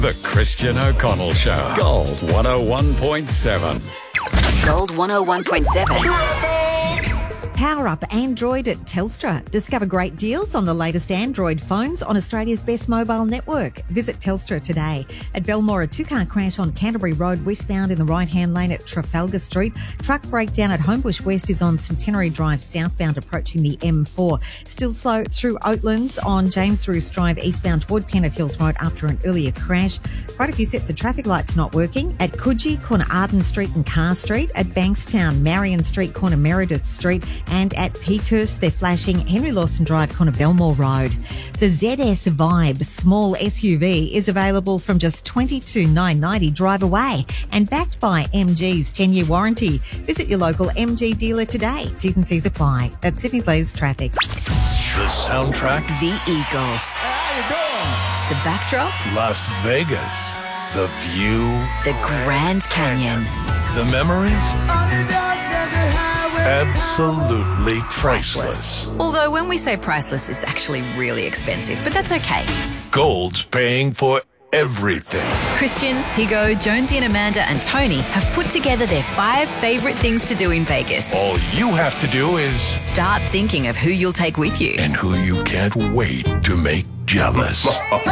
The Christian O'Connell Show. Gold 101.7. Gold 101.7. Power up Android at Telstra. Discover great deals on the latest Android phones on Australia's best mobile network. Visit Telstra today. At Belmore, a two-car crash on Canterbury Road westbound in the right-hand lane at Trafalgar Street. Truck breakdown at Homebush West is on Centenary Drive southbound approaching the M4. Still slow through Oatlands on James Roos Drive eastbound toward Pennant Hills Road after an earlier crash. Quite a few sets of traffic lights not working. At Coogee, corner Arden Street and Carr Street. At Bankstown, Marion Street, corner Meredith Street. And at Peakhurst, they're flashing Henry Lawson Drive, corner Belmore Road. The ZS Vibe small SUV is available from just $22,990 drive away and backed by MG's 10-year warranty. Visit your local MG dealer today. T's and C's apply. That's Sydney Blaze Traffic. The soundtrack, The Eagles. how you doing? The backdrop, Las Vegas. The view, the Grand Canyon. the memories, absolutely priceless. Although when we say priceless, it's actually really expensive, but that's okay. Gold's paying for everything. Christian, Higo, Jonesy and Amanda and Tony have put together their 5 favourite things to do in Vegas. All you have to do is... Start thinking of who you'll take with you. and who you can't wait to make jealous.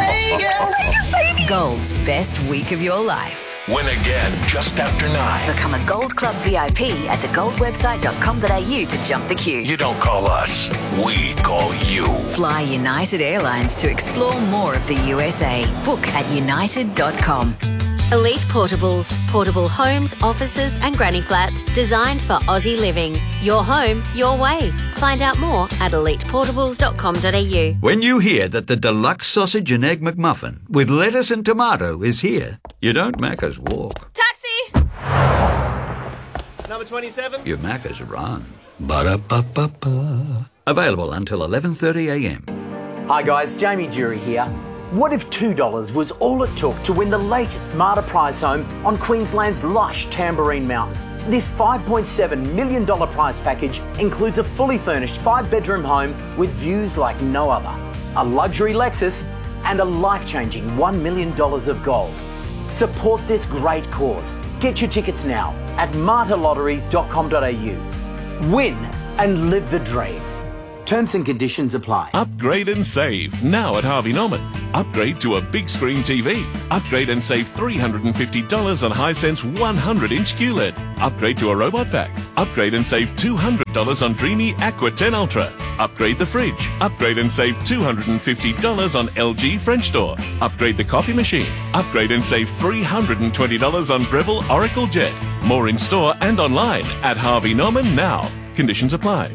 Gold's best week of your life. Win again just after 9. Become a Gold Club VIP at thegoldwebsite.com.au to jump the queue. You don't call us, we call you. Fly United Airlines to explore more of the USA. Book at united.com. Elite Portables, portable homes, offices and granny flats designed for Aussie living. Your home, your way. Find out more at eliteportables.com.au. When you hear that the deluxe sausage and egg McMuffin with lettuce and tomato is here, you don't Macca's walk. Taxi! Number 27. You Macca's run. Ba-da-ba-ba-ba. Available until 11:30am. Hi guys, Jamie Jury here. What if $2 was all it took to win the latest Marta prize home on Queensland's lush Tamborine Mountain? This $5.7 million prize package includes a fully furnished 5-bedroom home with views like no other, a luxury Lexus and a life-changing $1 million of gold. Support this great cause. Get your tickets now at martalotteries.com.au. Win and live the dream. Terms and conditions apply. Upgrade and save now at Harvey Norman. Upgrade to a big screen TV. Upgrade and save $350 on Hisense 100-inch QLED. Upgrade to a robot vac. Upgrade and save $200 on Dreamy Aqua 10 Ultra. Upgrade the fridge. Upgrade and save $250 on LG French door. Upgrade the coffee machine. Upgrade and save $320 on Breville Oracle Jet. More in store and online at Harvey Norman now. Conditions apply.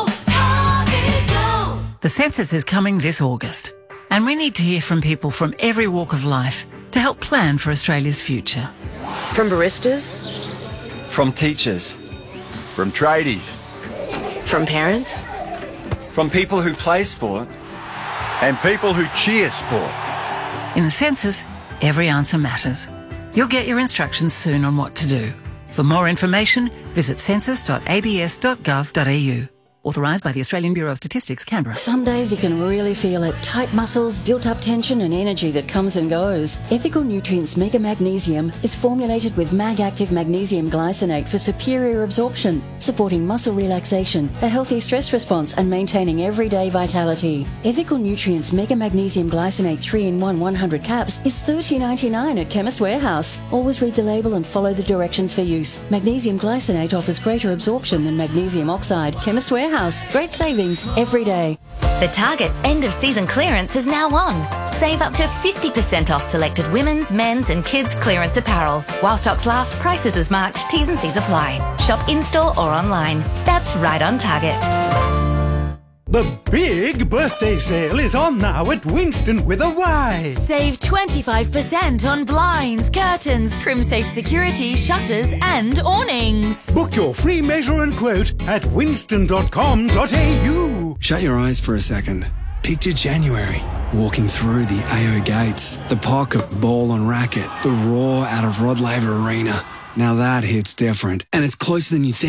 The census is coming this August, and we need to hear from people from every walk of life to help plan for Australia's future. From baristas, From teachers, from tradies, from parents, from people who play sport, and people who cheer sport. In the census, every answer matters. You'll get your instructions soon on what to do. For more information, visit census.abs.gov.au. Authorised by the Australian Bureau of Statistics, Canberra. Some days you can really feel it. Tight muscles, built-up tension and energy that comes and goes. Ethical Nutrients Mega Magnesium is formulated with Mag-Active Magnesium Glycinate for superior absorption, supporting muscle relaxation, a healthy stress response and maintaining everyday vitality. Ethical Nutrients Mega Magnesium Glycinate 3-in-1 100 caps is $30.99 at Chemist Warehouse. Always read the label and follow the directions for use. Magnesium Glycinate offers greater absorption than magnesium oxide. Chemist Warehouse. Great savings every day. The Target end of season clearance is now on. Save up to 50% off selected women's, men's and kids clearance apparel. While stocks last, prices as marked, T's and C's apply. Shop in-store or online. That's right on Target. The big birthday sale is on now at Winston with a Y. Save 25% on blinds, curtains, CrimSafe security, shutters and awnings. Book your free measure and quote at winston.com.au. Shut your eyes for a second. Picture January, walking through the AO gates, the pocket, ball and racket, the roar out of Rod Laver Arena. Now that hits different, and it's closer than you think.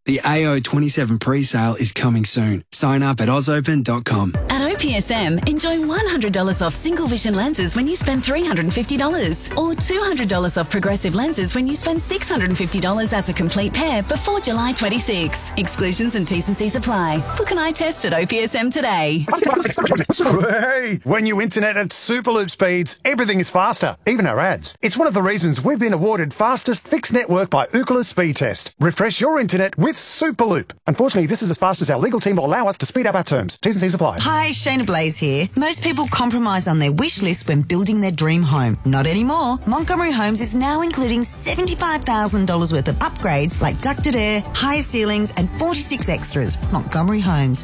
The AO27 pre-sale is coming soon. Sign up at ausopen.com. At OPSM, enjoy $100 off single vision lenses when you spend $350 or $200 off progressive lenses when you spend $650 as a complete pair before July 26. Exclusions and T's and C's apply. Book an eye test at OPSM today. Hey, when you internet at Superloop speeds, everything is faster, even our ads. It's one of the reasons we've been awarded fastest fixed network by Ookla Speed Test. Refresh your internet with Superloop. Unfortunately, this is as fast as our legal team will allow us to speed up our terms. T's and C's apply. Hi, Shayna Blaze here. Most people compromise on their wish list when building their dream home. Not anymore. Montgomery Homes is now including $75,000 worth of upgrades like ducted air, higher ceilings and 46 extras. Montgomery Homes,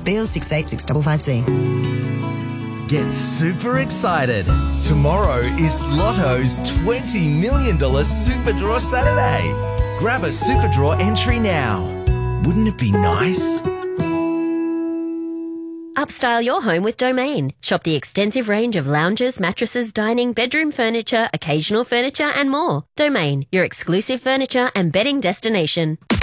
BL68655C. Get super excited. Tomorrow is Lotto's $20 million Super Draw Saturday. Grab a Super Draw entry now. Wouldn't it be nice? Upstyle your home with Domain. Shop the extensive range of lounges, mattresses, dining, bedroom furniture, occasional furniture and more. Domain, your exclusive furniture and bedding destination.